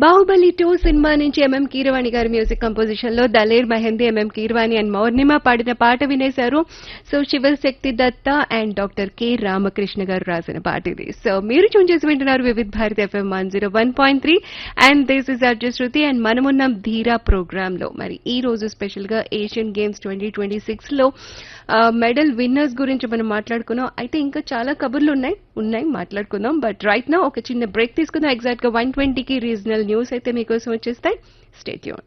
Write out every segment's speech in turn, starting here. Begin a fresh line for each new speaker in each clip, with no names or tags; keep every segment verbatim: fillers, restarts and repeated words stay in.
Baahubali two cinema నుంచి MM Keeravani గారి music composition లో దలేర్ మెహందీ ఎంఎం కీరవాణి అండ్ మౌర్ణిమ పాడిన పాట వినేశారు. So Shivashakti Datta and doctor K Ramakrishna గారు రాసిన పాట ఇది. సో మీరు చూన్ చేసి వింటున్నారు Vividh Bharati FM one zero one point three and this is అర్జు Shruti and మనమున్నాం ధీరా ప్రోగ్రామ్ లో. మరి ఈ రోజు స్పెషల్ గా Asian games twenty twenty six లో మెడల్ విన్నర్స్ గురించి మనం మాట్లాడుకున్నాం. అయితే ఇంకా చాలా కబుర్లు ఉన్నాయి ఉన్నాయి మాట్లాడుకుందాం. బట్ రైట్ నౌ ఒక చిన్న బ్రేక్ తీసుకుందాం. ఎగ్జాక్ట్ గా వన్ ట్వంటీకి రీజనల్ న్యూస్ అయితే మీకోసం వచ్చేస్తాయి. Stay tune.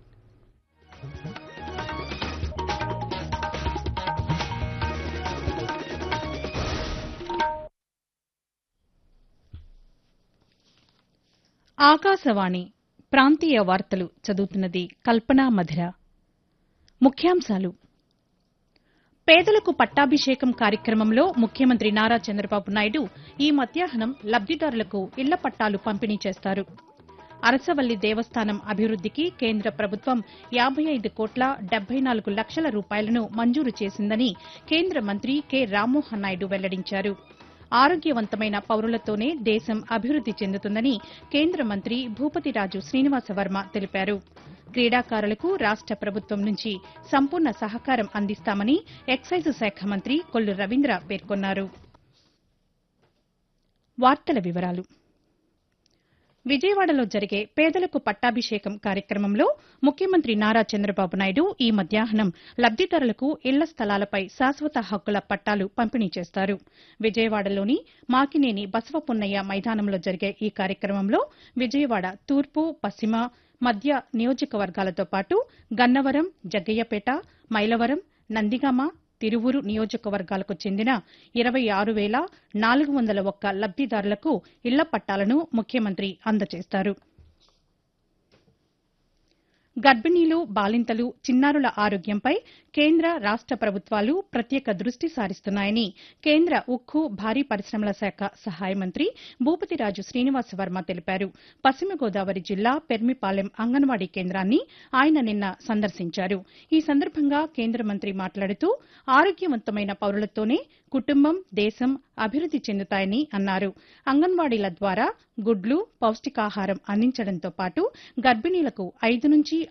ఆకాశవాణి ప్రాంతీయ వార్తలు చదువుతున్నది కల్పనా మధిర. ముఖ్యాంశాలు: పేదలకు పట్టాభిషేకం కార్యక్రమంలో ముఖ్యమంత్రి నారా చంద్రబాబు నాయుడు ఈ మధ్యాహ్నం లబ్దిదారులకు ఇళ్ల పట్టాలు పంపిణీ చేస్తారు. అరసవల్లి దేవస్థానం అభివృద్దికి కేంద్ర ప్రభుత్వం యాబై ఐదు కోట్ల డెబ్బై నాలుగు లక్షల రూపాయలను మంజూరు చేసిందని కేంద్ర మంత్రి కె రామ్మోహన్ నాయుడు వెల్లడించారు. ఆరోగ్యవంతమైన పౌరులతోనే దేశం అభివృద్ది చెందుతుందని కేంద్ర మంత్రి భూపతిరాజు శ్రీనివాసవర్మ తెలిపారు. క్రీడాకారులకు రాష్ట ప్రభుత్వం నుంచి సంపూర్ణ సహకారం అందిస్తామని ఎక్సైజ్ శాఖ మంత్రి కొల్లు రవీంద్ర పేర్కొన్నారు. వార్తల వివరాలు: విజయవాడలో జరిగే పేదలకు పట్టాభిషేకం కార్యక్రమంలో ముఖ్యమంత్రి నారా చంద్రబాబు నాయుడు ఈ మధ్యాహ్నం లబ్దిదారులకు ఇళ్ల స్థలాలపై శాశ్వత హక్కుల పట్టాలు పంపిణీ చేస్తారు. విజయవాడలోని మాకినేని బసవపున్నయ్య మైదానంలో జరిగే ఈ కార్యక్రమంలో విజయవాడ తూర్పు, పశ్చిమ, మధ్య నియోజకవర్గాలతో పాటు గన్నవరం, జగ్గయ్యపేట, మైలవరం, నందిగామ, తిరువూరు నియోజకవర్గాలకు చెందిన ఇరవై ఆరు వేల నాలుగు వందల ఒక్క లబ్దిదారులకు ఇళ్ల పట్టాలను ముఖ్యమంత్రి అందజేస్తారు. గర్భిణీలు, బాలింతలు, చిన్నారుల ఆరోగ్యంపై కేంద్ర రాష్ట ప్రభుత్వాలు ప్రత్యేక దృష్టి సారిస్తున్నాయని కేంద్ర ఉక్కు, భారీ పరిశ్రమల శాఖ సహాయ మంత్రి భూపతిరాజు శ్రీనివాసవర్మ తెలిపారు. పశ్చిమ గోదావరి జిల్లా పెర్మిపాలెం అంగన్వాడీ కేంద్రాన్ని ఆయన నిన్న సందర్శించారు. ఈ సందర్భంగా కేంద్ర మంత్రి మాట్లాడుతూ ఆరోగ్యవంతమైన పౌరులతోనే కుటుంబం, దేశం అభివృద్ది చెందుతాయని అన్నారు. అంగన్వాడీల ద్వారా గుడ్లు, పౌష్టికాహారం అందించడంతో పాటు గర్భిణీలకు ఐదు నుంచి